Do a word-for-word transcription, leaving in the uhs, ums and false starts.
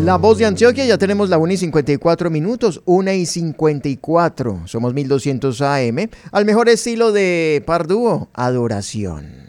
La Voz de Antioquia, ya tenemos la una y cincuenta y cuatro minutos, una y cincuenta y cuatro. Somos mil doscientos A M, al mejor estilo de Par Dúo, Adoración.